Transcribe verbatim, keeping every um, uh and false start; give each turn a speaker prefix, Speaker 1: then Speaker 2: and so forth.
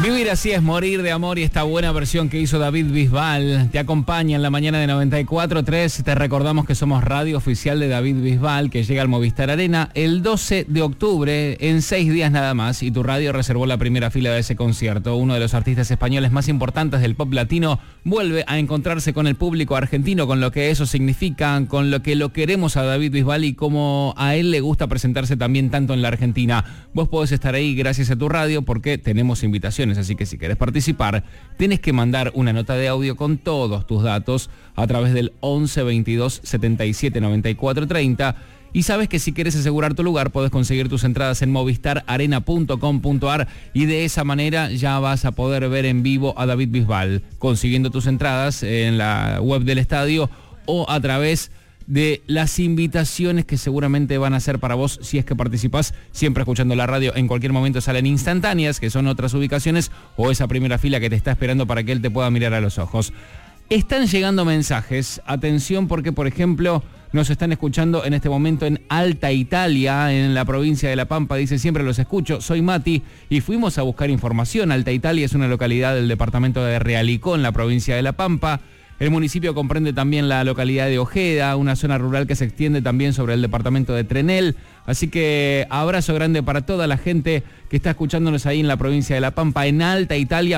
Speaker 1: Vivir así es morir de amor, y esta buena versión que hizo David Bisbal te acompaña en la mañana de noventa y cuatro punto tres. Te recordamos que somos radio oficial de David Bisbal, que llega al Movistar Arena el doce de octubre, en seis días nada más, y tu radio reservó la primera fila de ese concierto. Uno de los artistas españoles más importantes del pop latino vuelve a encontrarse con el público argentino, con lo que eso significa, con lo que lo queremos a David Bisbal y cómo a él le gusta presentarse también tanto en la Argentina. Vos podés estar ahí gracias a tu radio porque tenemos invitaciones. Así que si querés participar, tenés que mandar una nota de audio con todos tus datos a través del once veintidós setenta y siete noventa y cuatro treinta. Y sabes que si querés asegurar tu lugar, podés conseguir tus entradas en movistar arena punto com punto ar, y de esa manera ya vas a poder ver en vivo a David Bisbal, consiguiendo tus entradas en la web del estadio o a través de las invitaciones que seguramente van a ser para vos si es que participás, siempre escuchando la radio. En cualquier momento salen instantáneas, que son otras ubicaciones, o esa primera fila que te está esperando para que él te pueda mirar a los ojos. Están llegando mensajes, atención, porque por ejemplo nos están escuchando en este momento en Alta Italia, en la provincia de La Pampa. Dice: siempre los escucho, soy Mati y fuimos a buscar información. Alta Italia es una localidad del departamento de Realicó, en la provincia de La Pampa. El municipio comprende también la localidad de Ojeda, una zona rural que se extiende también sobre el departamento de Trenel. Así que abrazo grande para toda la gente que está escuchándonos ahí en la provincia de La Pampa, en Alta Italia.